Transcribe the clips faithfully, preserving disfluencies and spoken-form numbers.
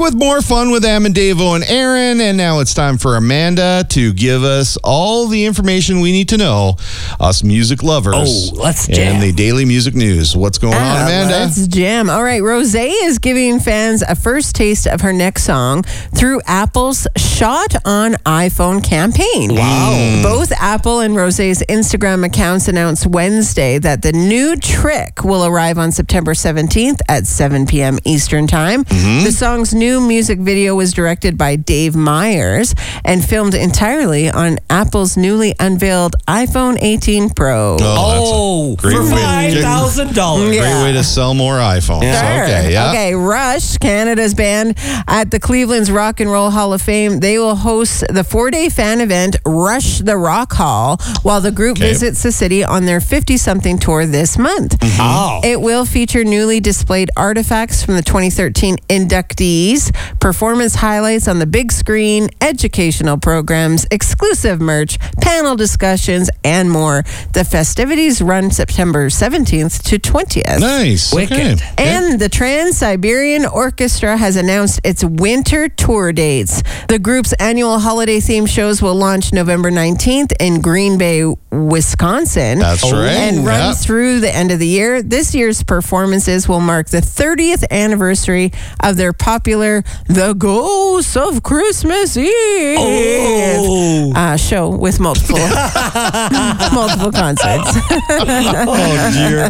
With more fun with Am and Davo and Aaron, and now it's time for Amanda to give us all the information we need to know, us music lovers. Oh, let's jam. And the daily music news. What's going on, Ah, Amanda? Let's jam. All right, Rosé is giving fans a first taste of her next song through Apple's Shot on iPhone campaign. Wow. Both Apple and Rosé's Instagram accounts announced Wednesday that the new trick will arrive on September seventeenth at seven p.m. Eastern Time. Mm-hmm. The song's new music video was directed by Dave Meyers and filmed entirely on Apple's newly unveiled iPhone eighteen Pro. Oh, great for way to five get- thousand dollars. Great Yeah. way to sell more iPhones. Yeah. Okay, yeah. Okay, Rush, Canada's band at the Cleveland's Rock and Roll Hall of Fame. They will host the four-day fan event, Rush the Rock Hall, while the group Okay. visits the city on their fifty-something tour this month. Oh. It will feature newly displayed artifacts from the twenty thirteen inductees, performance highlights on the big screen, educational programs, exclusive merch, panel discussions, and more. The festivities run September seventeenth to twentieth. Nice. Wicked. Okay. And the Trans-Siberian Orchestra has announced its winter tour dates. The group's annual holiday-themed shows will launch November nineteenth in Green Bay, Wisconsin. That's right. And run Yeah. through the end of the year. This year's performances will mark the thirtieth anniversary of their popular The Ghosts of Christmas Eve Oh. uh, show with multiple multiple concerts. Oh dear.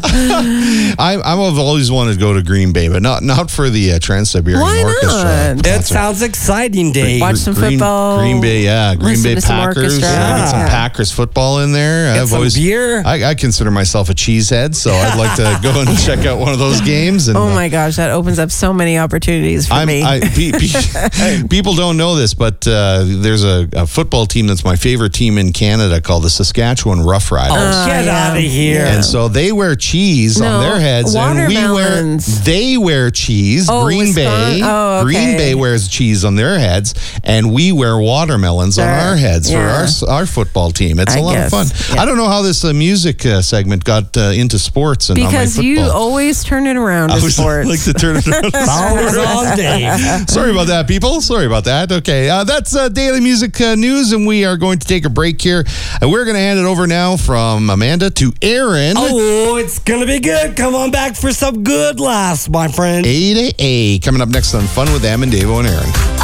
I I've always wanted to go to Green Bay, but not not for the uh, Trans-Siberian Why Orchestra. not? That sounds exciting, Dave. Watch some Green, football. Green Bay, yeah, Green listen Bay to some Packers. orchestra. Yeah, get some Yeah. Packers football in there. Get I've some always beer. I, I consider myself a cheesehead, so I'd like to go and check out one of those games. And Oh my gosh, that opens up so many opportunities for I'm, me. I, pe- pe- people don't know this, but uh, there's a, a football team that's my favorite team in Canada called the Saskatchewan Roughriders. Oh, get yeah. out of here. And so they wear cheese No, on their heads, and we wear watermelons. they wear cheese. Oh, Green Wisconsin- Bay, oh, okay. Green Bay wears cheese on their heads, and we wear watermelons on Sure. our heads Yeah. for our s- our football team. It's I a lot guess, of fun. yeah. I don't know how this uh, music uh, segment got uh, into sports and because on my you football. always turn it around I to always sports. like to turn it around. to Always sports. on, Dave. Sorry about that, people. Sorry about that. Okay, uh, that's uh, daily music uh, news, and we are going to take a break here. And we're going to hand it over now from Amanda to Aaron. Oh, it's going to be good. Come on back for some good laughs, my friend. A to A coming up next on Fun with Am and Davo and Aaron.